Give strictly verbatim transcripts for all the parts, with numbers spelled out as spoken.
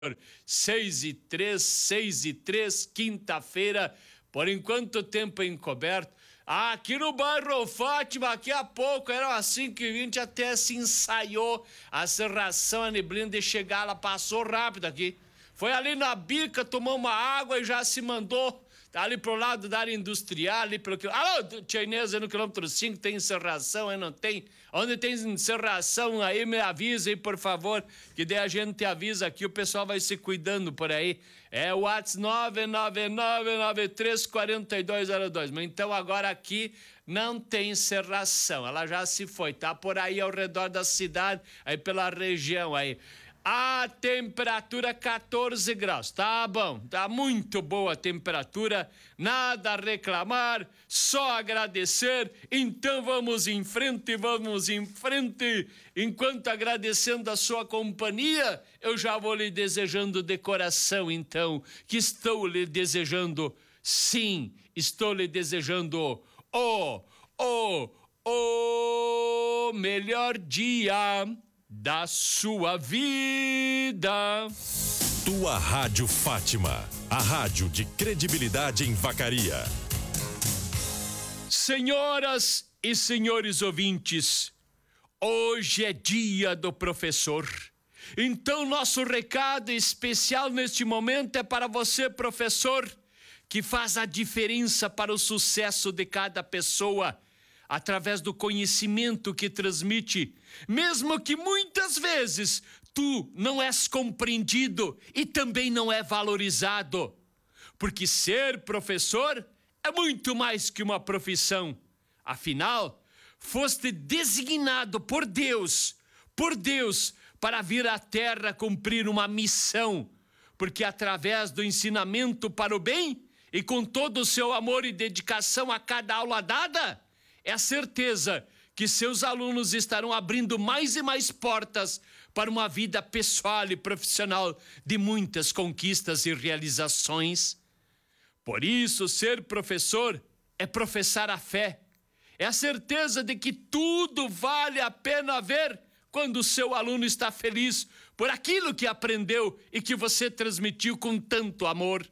seis e três, seis e três, quinta-feira, por enquanto tempo encoberto. Ah, aqui no bairro Fátima, daqui a pouco, eram as cinco e vinte, até se ensaiou a serração, a neblina de chegar, ela passou rápido aqui. Foi ali na bica, tomou uma água e já se mandou. Tá ali pro lado da área industrial, ali pelo... Alô, tia Inês, aí no quilômetro cinco tem encerração, aí não tem? Onde tem encerração, aí me avisa aí, por favor, que daí a gente avisa aqui, o pessoal vai se cuidando por aí. É o WhatsApp nove nove nove nove três quatro dois zero dois. Mas então agora aqui não tem encerração, ela já se foi, tá por aí ao redor da cidade, aí pela região aí. A temperatura quatorze graus, tá bom, tá muito boa a temperatura, nada a reclamar, só agradecer. Então vamos em frente, vamos em frente. Enquanto agradecendo a sua companhia, eu já vou lhe desejando de coração, então, que estou lhe desejando, sim, estou lhe desejando o, o, o melhor dia da sua vida. Tua Rádio Fátima, a rádio de credibilidade em Vacaria. Senhoras e senhores ouvintes, hoje é dia do professor. Então nosso recado especial neste momento é para você, professor, que faz a diferença para o sucesso de cada pessoa, através do conhecimento que transmite, mesmo que muitas vezes tu não és compreendido e também não é valorizado. Porque ser professor é muito mais que uma profissão. Afinal, foste designado por Deus, por Deus, para vir à Terra cumprir uma missão. Porque através do ensinamento para o bem e com todo o seu amor e dedicação a cada aula dada, é a certeza que seus alunos estarão abrindo mais e mais portas para uma vida pessoal e profissional de muitas conquistas e realizações. Por isso, ser professor é professar a fé. É a certeza de que tudo vale a pena ver quando o seu aluno está feliz por aquilo que aprendeu e que você transmitiu com tanto amor.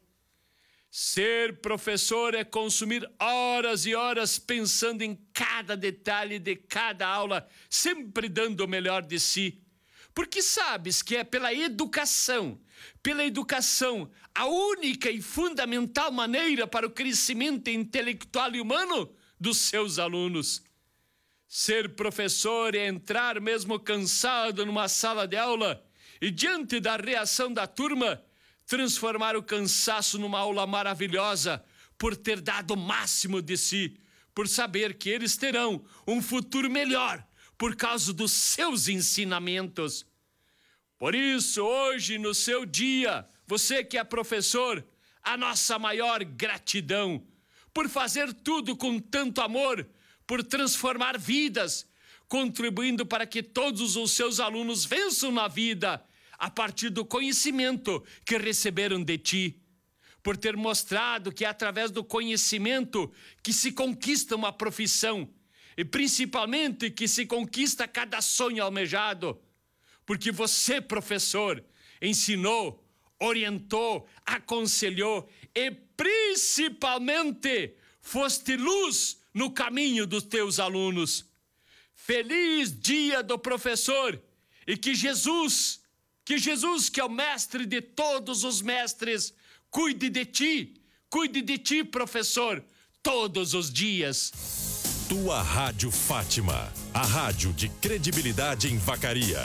Ser professor é consumir horas e horas pensando em cada detalhe de cada aula, sempre dando o melhor de si. Porque sabes que é pela educação, pela educação, a única e fundamental maneira para o crescimento intelectual e humano dos seus alunos. Ser professor é entrar mesmo cansado numa sala de aula e, diante da reação da turma, transformar o cansaço numa aula maravilhosa, por ter dado o máximo de si, por saber que eles terão um futuro melhor por causa dos seus ensinamentos. Por isso, hoje, no seu dia, você que é professor, a nossa maior gratidão por fazer tudo com tanto amor, por transformar vidas, contribuindo para que todos os seus alunos vençam na vida a partir do conhecimento que receberam de ti, por ter mostrado que é através do conhecimento que se conquista uma profissão e principalmente que se conquista cada sonho almejado, porque você, professor, ensinou, orientou, aconselhou e principalmente foste luz no caminho dos teus alunos. Feliz dia do professor e que Jesus Que Jesus, que é o mestre de todos os mestres, cuide de ti, cuide de ti, professor, todos os dias. Tua Rádio Fátima, a rádio de credibilidade em Vacaria.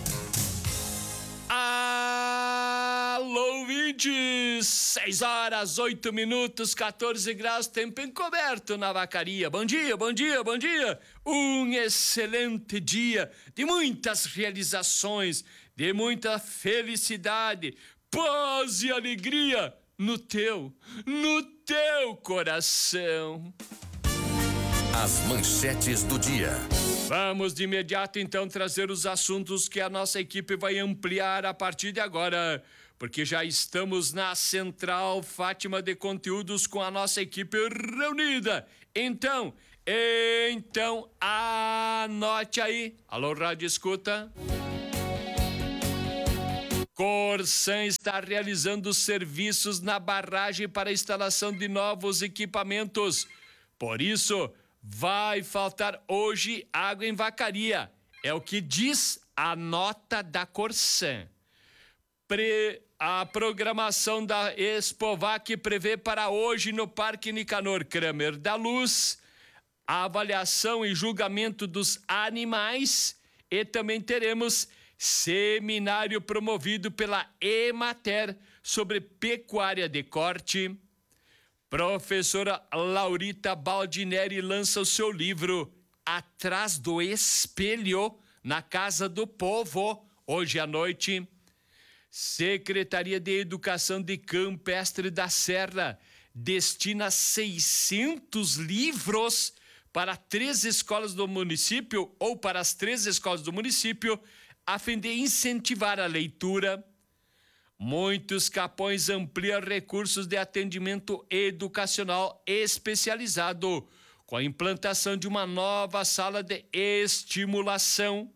Alô, ouvintes! seis horas, oito minutos, quatorze graus, tempo encoberto na Vacaria. Bom dia, bom dia, bom dia! Um excelente dia de muitas realizações, de muita felicidade, paz e alegria no teu, no teu coração. As manchetes do dia. Vamos de imediato então trazer os assuntos que a nossa equipe vai ampliar a partir de agora, porque já estamos na Central Fátima de Conteúdos com a nossa equipe reunida. Então, então anote aí. Alô, Rádio Escuta. Corsan está realizando serviços na barragem para a instalação de novos equipamentos. Por isso, vai faltar hoje água em Vacaria. É o que diz a nota da Corsan. Pre... A programação da Expovac prevê para hoje no Parque Nicanor Kramer da Luz a avaliação e julgamento dos animais e também teremos seminário promovido pela Emater sobre pecuária de corte. Professora Laurita Baldineri lança o seu livro Atrás do Espelho na Casa do Povo, hoje à noite. Secretaria de Educação de Campestre da Serra destina seiscentos livros para três escolas do município ou para as três escolas do município a fim de incentivar a leitura. Muitos Capões amplia recursos de atendimento educacional especializado com a implantação de uma nova sala de estimulação.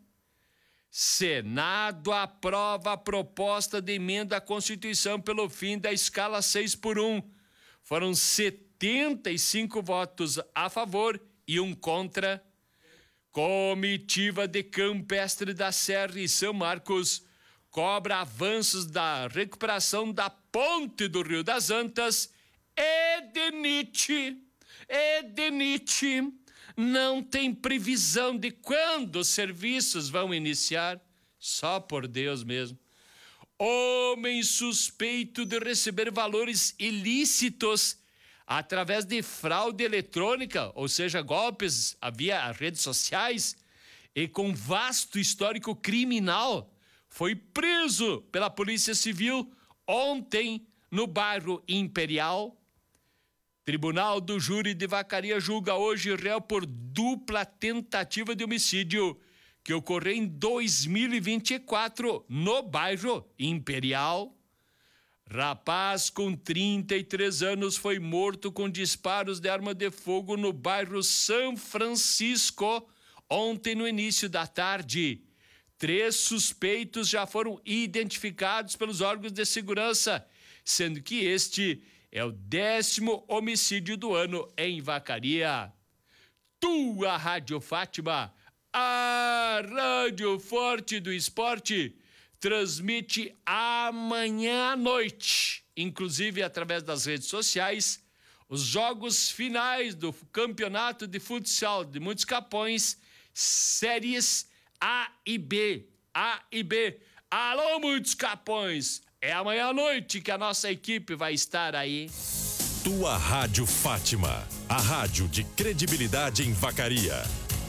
Senado aprova a proposta de emenda à Constituição pelo fim da escala seis por um. Foram setenta e cinco votos a favor e um contra. Comitiva de Campestre da Serra e São Marcos cobra avanços da recuperação da ponte do Rio das Antas. Edenite, Edenite. Não tem previsão de quando os serviços vão iniciar. Só por Deus mesmo. Homem suspeito de receber valores ilícitos através de fraude eletrônica, ou seja, golpes via redes sociais, e com vasto histórico criminal, foi preso pela Polícia Civil ontem no bairro Imperial. Tribunal do Júri de Vacaria julga hoje réu por dupla tentativa de homicídio que ocorreu em dois mil e vinte e quatro no bairro Imperial. Rapaz com trinta e três anos foi morto com disparos de arma de fogo no bairro São Francisco ontem no início da tarde. Três suspeitos já foram identificados pelos órgãos de segurança, sendo que este é o décimo homicídio do ano em Vacaria. Tua Rádio Fátima, a Rádio Forte do Esporte, transmite amanhã à noite, inclusive através das redes sociais, os jogos finais do Campeonato de Futsal de Muitos Capões, séries A e B. A e B. Alô, Muitos Capões! É amanhã à noite que a nossa equipe vai estar aí. Tua Rádio Fátima, a rádio de credibilidade em Vacaria.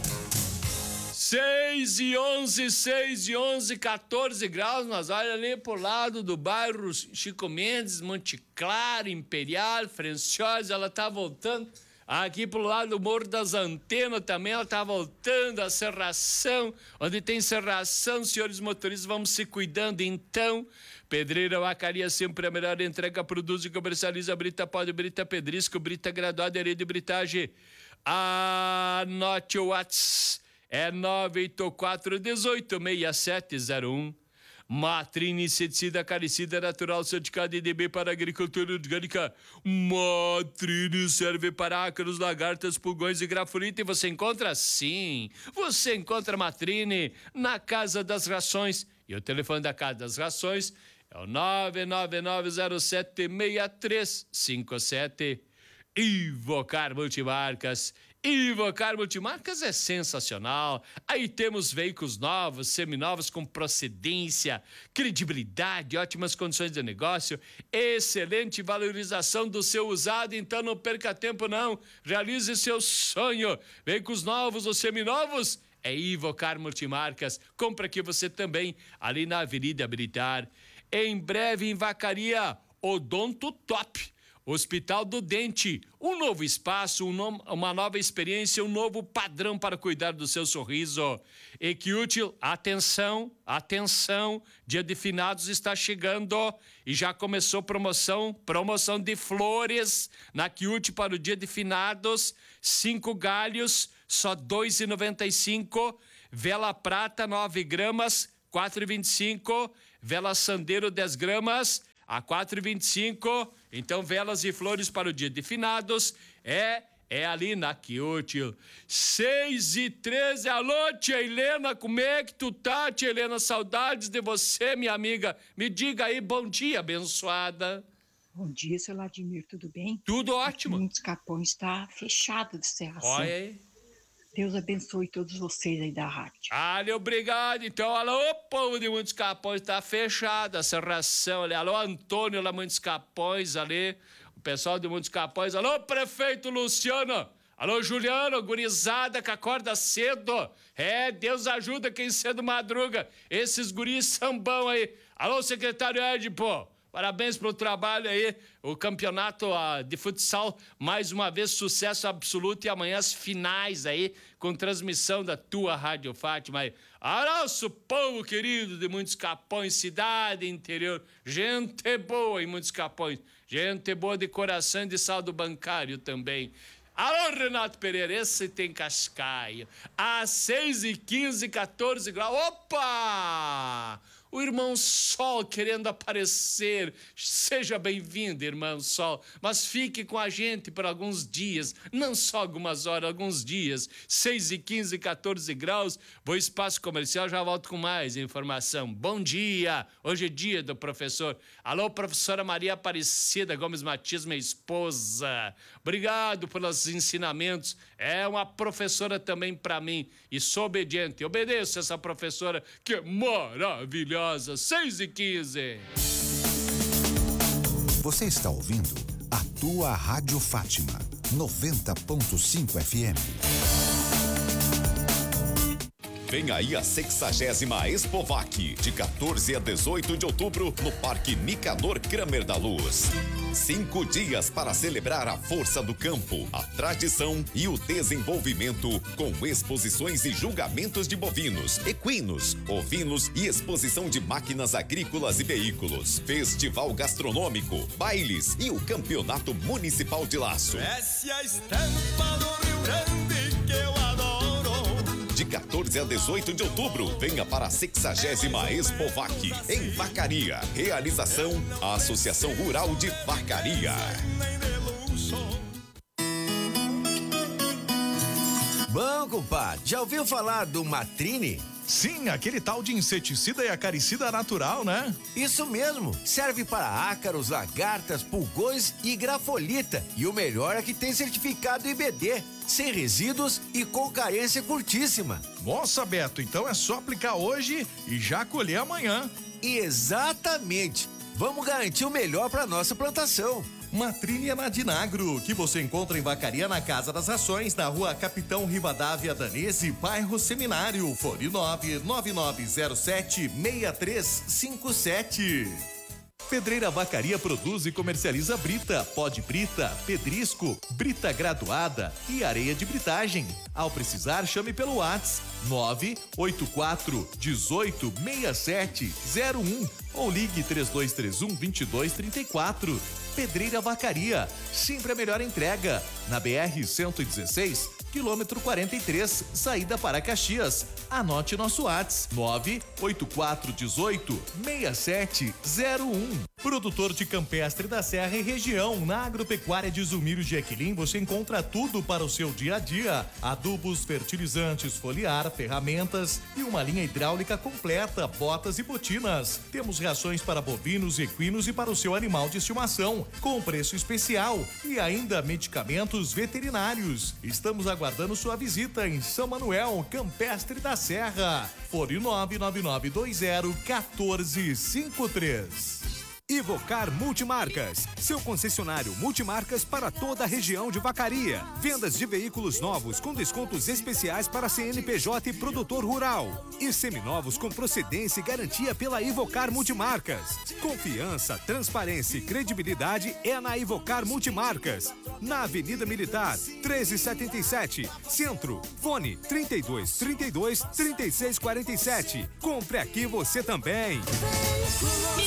Seis e onze, seis e onze, quatorze graus, nós olha ali pro lado do bairro Chico Mendes, Monte Claro, Imperial, Frenciosa, ela tá voltando. Aqui pro lado do Morro das Antenas também, ela tá voltando, a serração, onde tem serração, senhores motoristas, vamos se cuidando então. Pedreira Vacaria, sempre a melhor entrega, produz e comercializa brita pó de brita pedrisco, brita graduada, hereda e britagem. Anote o WhatsApp, é nove oito quatro, um oito, seis sete zero um. Matrine inseticida carecida natural certificado I D B para agricultura orgânica. Matrine serve para ácaros, lagartas, pulgões e grafolita. E você encontra? Sim, você encontra Matrine na Casa das Rações. E o telefone da Casa das Rações é o nove nove nove zero sete seis três cinco sete. Invocar Multimarcas. Invocar Multimarcas é sensacional. Aí temos veículos novos, seminovos com procedência, credibilidade, ótimas condições de negócio, excelente valorização do seu usado. Então não perca tempo não, realize seu sonho. Veículos novos ou seminovos é Invocar Multimarcas. Compra aqui você também, ali na Avenida Militar. Em breve em Vacaria, Odonto Top. Hospital do Dente, um novo espaço, um no, uma nova experiência, um novo padrão para cuidar do seu sorriso. Equiútil, atenção, atenção, Dia de Finados está chegando e já começou promoção, promoção de flores na Equiútil para o Dia de Finados, cinco galhos, só dois reais e noventa e cinco centavos, vela prata, nove gramas, quatro reais e vinte e cinco centavos, vela sandeiro dez gramas a quatro reais e vinte e cinco centavos. Então, velas e flores para o dia de finados é, é ali na Quiotil. seis e treze. Alô, tia Helena, como é que tu tá, tia Helena? Saudades de você, minha amiga. Me diga aí, bom dia, abençoada. Bom dia, seu Vladimir, tudo bem? Tudo ótimo. Muitos Capões está fechado de serração. Olha aí. Deus abençoe todos vocês aí da rádio. Ali, obrigado. Então, alô, povo de Muitos Capões, tá fechada a serração ali. Alô, Antônio lá, Muitos Capões ali. O pessoal de Muitos Capões. Alô, prefeito Luciano. Alô, Juliano, gurizada que acorda cedo. É, Deus ajuda quem cedo madruga. Esses guris são bons aí. Alô, secretário Ed, pô. Parabéns pelo trabalho aí, o campeonato uh, de futsal, mais uma vez sucesso absoluto, e amanhã as finais aí, com transmissão da tua Rádio Fátima aí. Ah, nosso povo querido de Muitos Capões, cidade, interior, gente boa em Muitos Capões, gente boa de coração e de saldo bancário também. Alô, Renato Pereira, esse tem cascaio. Às seis e quinze, quatorze graus. Opa! O irmão Sol querendo aparecer. Seja bem-vindo, irmão Sol. Mas fique com a gente por alguns dias. Não só algumas horas, alguns dias. seis e quinze, quatorze graus. Vou espaço comercial, já volto com mais informação. Bom dia. Hoje é dia do professor. Alô, professora Maria Aparecida Gomes Matias, minha esposa. Obrigado pelos ensinamentos. É uma professora também para mim. E sou obediente. Obedeço essa professora que é maravilhosa. seis e quinze. Você está ouvindo a tua Rádio Fátima, noventa ponto cinco F M. Vem aí a sexagésima Expovac, de quatorze a dezoito de outubro, no Parque Nicanor Kramer da Luz. Cinco dias para celebrar a força do campo, a tradição e o desenvolvimento, com exposições e julgamentos de bovinos, equinos, ovinos e exposição de máquinas agrícolas e veículos. Festival gastronômico, bailes e o Campeonato Municipal de Laço. Essa é a estampa do Rio Grande que eu adoro. De quatorze a dezoito de outubro, venha para a sexagésima Expovac, em Vacaria. Realização, a Associação Rural de Vacaria. Bom, compadre, já ouviu falar do Matrine? Sim, aquele tal de inseticida e acaricida natural, né? Isso mesmo, serve para ácaros, lagartas, pulgões e grafolita. E o melhor é que tem certificado I B D, sem resíduos e com carência curtíssima. Nossa, Beto, então é só aplicar hoje e já colher amanhã. Exatamente, vamos garantir o melhor para nossa plantação. Matrine é na Dinagro, que você encontra em Vacaria, na Casa das Rações, na rua Capitão Rivadavia Danese, bairro Seminário, fone nove nove nove zero sete seis três cinco sete. Pedreira Vacaria produz e comercializa brita, pó de brita, pedrisco, brita graduada e areia de britagem. Ao precisar, chame pelo WhatsApp nove oito quatro um oito seis sete zero um ou ligue três dois três um, dois dois três quatro. Pedreira Vacaria, sempre a melhor entrega. Na B R cento e dezesseis, quilômetro quarenta e três, saída para Caxias. Anote nosso WhatsApp nove oito quatro um oito seis sete zero um. Produtor de campestre da Serra e região, na Agropecuária de Zumiro de Equilim, você encontra tudo para o seu dia a dia: adubos, fertilizantes, foliar, ferramentas e uma linha hidráulica completa, botas e botinas. Temos rações para bovinos, equinos e para o seu animal de estimação, com preço especial, e ainda medicamentos veterinários. Estamos aguardando sua visita em São Manuel, Campestre da Serra. Fone nove nove nove dois zero um quatro cinco três. Ivocar Multimarcas, seu concessionário multimarcas para toda a região de Vacaria. Vendas de veículos novos com descontos especiais para C N P J e produtor rural. E seminovos com procedência e garantia pela Ivocar Multimarcas. Confiança, transparência e credibilidade é na Ivocar Multimarcas. Na Avenida Militar, treze setenta e sete, Centro. Fone trinta e dois, trinta e dois, trinta e seis quarenta e sete. Compre aqui você também.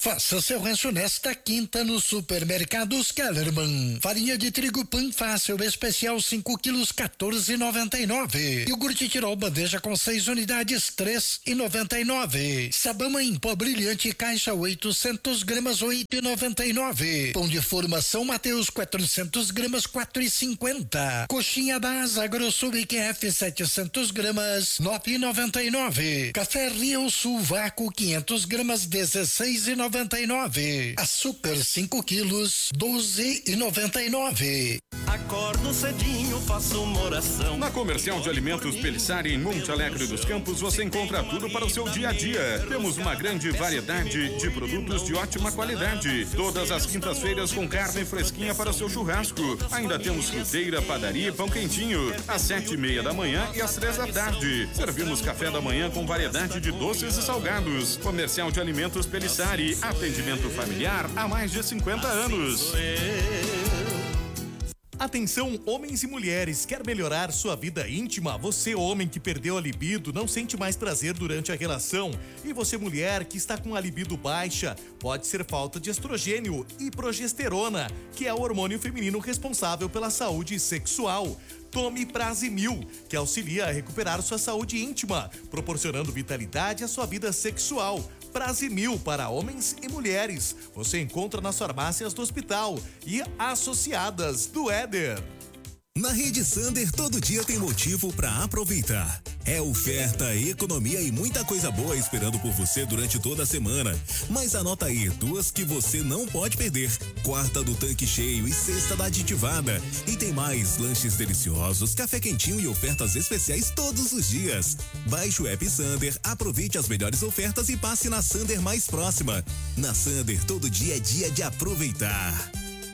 Faça seu rancho nesta quinta no Supermercados Kellerman. Farinha de trigo Pan Fácil especial cinco quilos quatorze e noventa e nove. Iogurte Tirol bandeja com seis unidades três e noventa e nove. Sabão em pó brilhante caixa oitocentos gramas oito e noventa e nove. Pão de forma São Mateus quatrocentos gramas quatro e cinquenta. Coxinha da Asa Grosso Q F setecentos gramas nove e noventa e nove. Café Rio Sul Vácuo quinhentos gramas dezesseis e noventa e nove. Açúcar cinco quilos doze e noventa e nove. Acordo cedinho, faço uma oração. Na Comercial de Alimentos Pelissari, em Monte Alegre dos Campos, você encontra tudo para o seu dia a dia. Temos uma grande variedade de produtos de ótima qualidade. Todas as quintas-feiras com carne fresquinha para o seu churrasco. Ainda temos fruteira, padaria e pão quentinho. Às sete e meia da manhã e às três da tarde. Servimos café da manhã com variedade de doces e salgados. Comercial de Alimentos Pelissari. Atendimento familiar há mais de cinquenta anos. Atenção, homens e mulheres, quer melhorar sua vida íntima? Você, homem que perdeu a libido, não sente mais prazer durante a relação. E você, mulher que está com a libido baixa, pode ser falta de estrogênio e progesterona, que é o hormônio feminino responsável pela saúde sexual. Tome Prazimil, que auxilia a recuperar sua saúde íntima, proporcionando vitalidade à sua vida sexual. Prazimil para homens e mulheres. Você encontra nas farmácias do hospital e associadas do Éder. Na Rede Sander, todo dia tem motivo para aproveitar. É oferta, economia e muita coisa boa esperando por você durante toda a semana. Mas anota aí, duas que você não pode perder. Quarta do tanque cheio e sexta da aditivada. E tem mais, lanches deliciosos, café quentinho e ofertas especiais todos os dias. Baixe o app Sander, aproveite as melhores ofertas e passe na Sander mais próxima. Na Sander, todo dia é dia de aproveitar.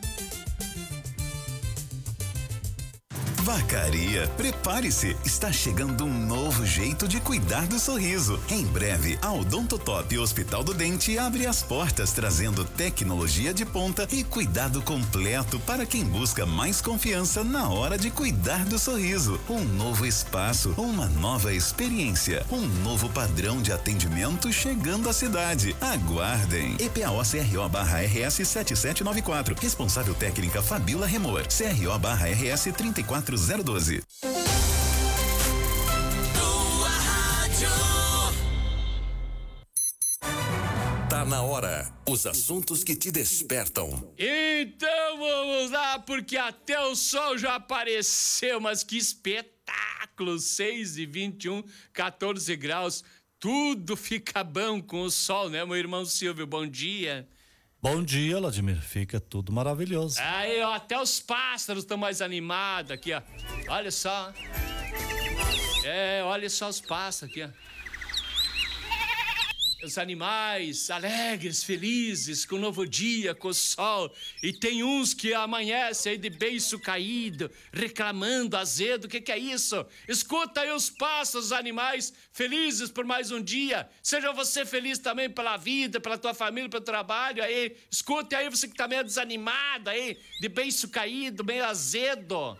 Vacaria, prepare-se, está chegando um novo jeito de cuidar do sorriso. Em breve, a Odontotop Hospital do Dente abre as portas trazendo tecnologia de ponta e cuidado completo para quem busca mais confiança na hora de cuidar do sorriso. Um novo espaço, uma nova experiência, um novo padrão de atendimento chegando à cidade. Aguardem. E P A O C R O barra R S sete sete nove quatro. Responsável técnica Fabiola Remor. C R O barra R S trinta e quatro zero doze. Tá na hora. Os assuntos que te despertam. Então vamos lá, porque até o sol já apareceu, mas que espetáculo! seis e vinte e um, quatorze graus. Tudo fica bom com o sol, né, meu irmão Silvio? Bom dia. Bom dia, Vladimir. Fica tudo maravilhoso. Aí, ó, até os pássaros estão mais animados aqui, ó. Olha só. É, olha só os pássaros aqui, ó. Os animais alegres, felizes, com o novo dia, com o sol. E tem uns que amanhecem aí de beiço caído, reclamando, azedo. O que que é isso? Escuta aí os pássaros, os animais felizes por mais um dia. Seja você feliz também pela vida, pela tua família, pelo trabalho aí. Escute aí você que tá meio desanimado aí, de beiço caído, meio azedo.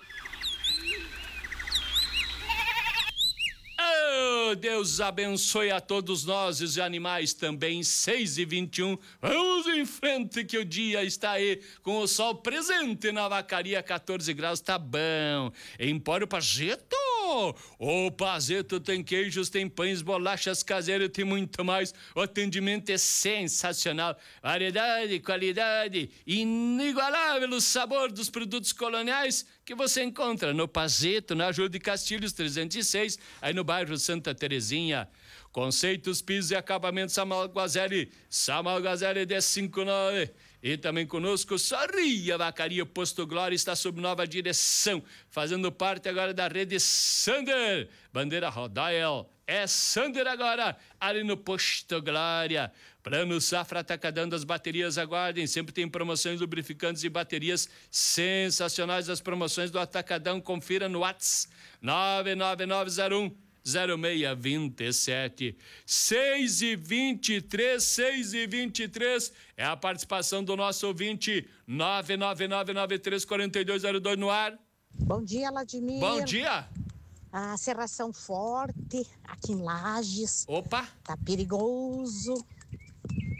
Oh, Deus abençoe a todos nós e os animais também. seis e vinte e um. Vamos em frente que o dia está aí com o sol presente na Vacaria, quatorze graus, tá bom. Empório Pazeto. O Pazeto tem queijos, tem pães, bolachas caseiras, tem muito mais. O atendimento é sensacional. Variedade, qualidade, inigualável o sabor dos produtos coloniais que você encontra no Pazeto, na Júlio de Castilhos trezentos e seis, aí no bairro Santa Terezinha. Conceitos, pisos e acabamentos Samalguazelli, Samalguazelli dez cinquenta e nove. E também conosco, Sorria Vacaria, Posto Glória está sob nova direção, fazendo parte agora da rede Sander. Bandeira Rodoel, é Sander agora, ali no Posto Glória. Plano Safra Atacadão das baterias, aguardem, sempre tem promoções lubrificantes e baterias sensacionais. As promoções do Atacadão, confira no WhatsApp nove nove nove zero um zero seis dois sete. seis e vinte e três, seis e vinte e três é a participação do nosso ouvinte. Nove nove nove nove três quatro dois zero dois no ar. Bom dia, Vladimir. Bom dia. A serração forte aqui em Lages. Opa. Tá perigoso.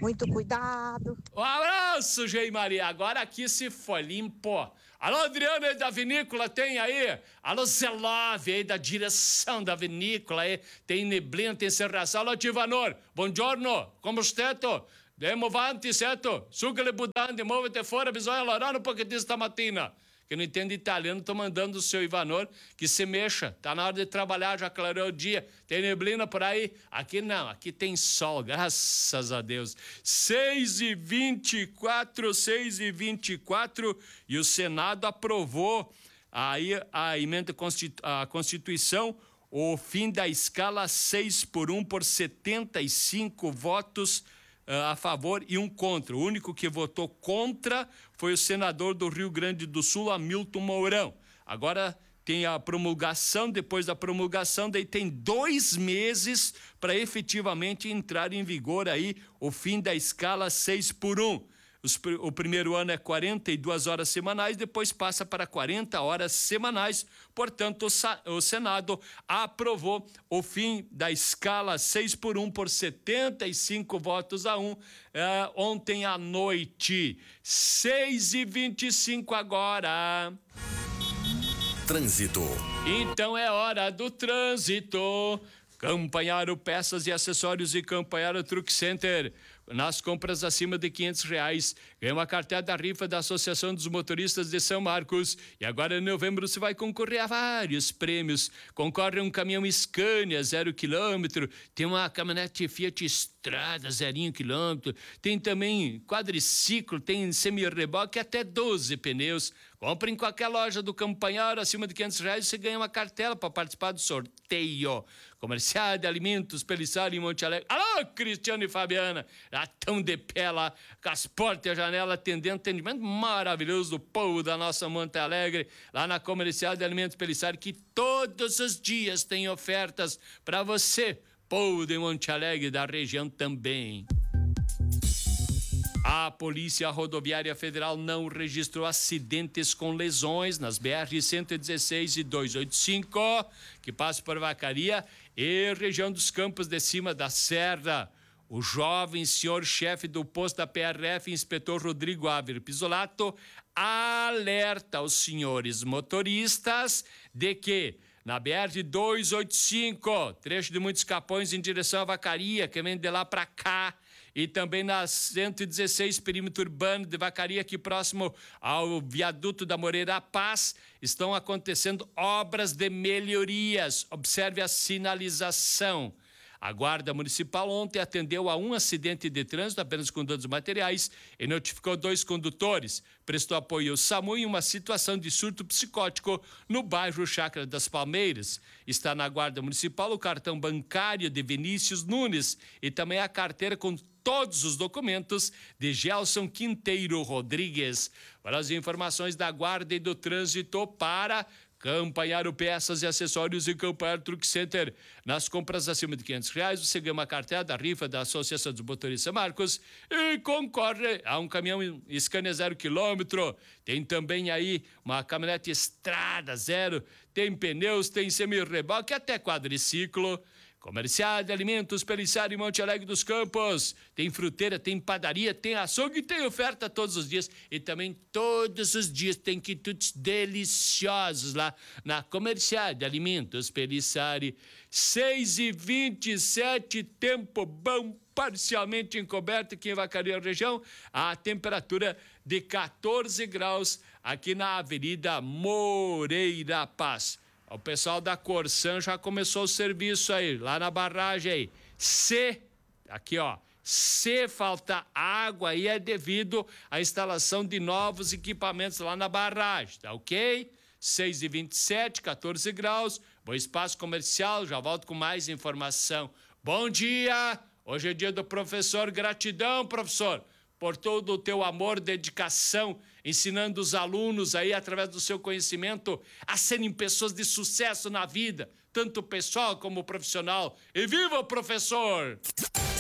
Muito cuidado. Um abraço, Gei Maria. Agora aqui se foi, limpou. Alô, Adriano aí da vinícola, tem aí? Alô, Zelove aí da direção da vinícola aí. Tem neblina, tem serração. Alô, Tivanor, buongiorno, como stetto? Demo avanti, certo? Suga le budande, muovete fora, bisogna lavorare un pochettino stamattina. Que não entende italiano, tô mandando o seu Ivanor que se mexa. Tá na hora de trabalhar, já clareou o dia. Tem neblina por aí? Aqui não, aqui tem sol, graças a Deus. seis e vinte e quatro, seis e vinte e quatro, e o Senado aprovou aí a emenda à Constituição, o fim da escala seis por um por setenta e cinco votos a favor e um contra. O único que votou contra foi o senador do Rio Grande do Sul, Hamilton Mourão. Agora tem a promulgação, depois da promulgação, daí tem dois meses para efetivamente entrar em vigor aí o fim da escala seis por um. Os, o primeiro ano é quarenta e duas horas semanais, depois passa para quarenta horas semanais. Portanto, o, o Senado aprovou o fim da escala seis por um por setenta e cinco votos a um é, ontem à noite. seis e vinte e cinco agora. Trânsito. Então é hora do trânsito. Campanharo Peças e Acessórios e Campanharo Truck Center. Nas compras acima de quinhentos reais, ganha uma cartela da rifa da Associação dos Motoristas de São Marcos. E agora em novembro você vai concorrer a vários prêmios. Concorre a um caminhão Scania zero quilômetro, tem uma caminhonete Fiat Strada zero quilômetro, tem também quadriciclo, tem semi-reboque até doze pneus. Compre em qualquer loja do Campanharo acima de quinhentos reais, você ganha uma cartela para participar do sorteio. Comercial de Alimentos Pelissari em Monte Alegre. Alô, Cristiano e Fabiana, já tão de pé lá, com as portas e a janela, atendendo, atendimento maravilhoso do povo da nossa Monte Alegre, lá na Comercial de Alimentos Pelissari, que todos os dias tem ofertas para você, povo de Monte Alegre, da região também. A Polícia Rodoviária Federal não registrou acidentes com lesões nas B R cento e dezesseis e duzentos e oitenta e cinco, que passam por Vacaria e região dos Campos de Cima da Serra. O jovem senhor-chefe do posto da P R F, inspetor Rodrigo Ávila Pisolato, alerta os senhores motoristas de que na B R duzentos e oitenta e cinco, trecho de Muitos Capões em direção a Vacaria, que vem de lá para cá, e também na cento e dezesseis, perímetro urbano de Vacaria, aqui próximo ao viaduto da Moreira Paz, estão acontecendo obras de melhorias. Observe a sinalização. A Guarda Municipal ontem atendeu a um acidente de trânsito, apenas com danos materiais, e notificou dois condutores. Prestou apoio ao SAMU em uma situação de surto psicótico no bairro Chácara das Palmeiras. Está na Guarda Municipal o cartão bancário de Vinícius Nunes e também a carteira com todos os documentos de Gelson Quinteiro Rodrigues. Para as informações da Guarda e do Trânsito para Campanharo Peças e Acessórios e Campanharo Truck Center. Nas compras acima de quinhentos reais, você ganha uma cartela da rifa da Associação dos Motoristas Marcos e concorre a um caminhão Scania zero quilômetro. Tem também aí uma caminhonete Estrada zero, tem pneus, tem semi-reboque, até quadriciclo. Comercial de Alimentos Pelissari em Monte Alegre dos Campos. Tem fruteira, tem padaria, tem açougue e tem oferta todos os dias. E também todos os dias tem quitutes deliciosos lá na Comercial de Alimentos Pelissari. seis e vinte e sete, tempo bom, parcialmente encoberto aqui em Vacaria região. A temperatura de quatorze graus aqui na Avenida Moreira Paz. O pessoal da Corsan já começou o serviço aí, lá na barragem aí. Se, aqui ó, se faltar água aí é devido à instalação de novos equipamentos lá na barragem, tá ok? seis e vinte e sete, quatorze graus, bom espaço comercial, já volto com mais informação. Bom dia, hoje é dia do professor, gratidão professor, por todo o teu amor, dedicação, ensinando os alunos aí, através do seu conhecimento, a serem pessoas de sucesso na vida, tanto pessoal como profissional. E viva o professor!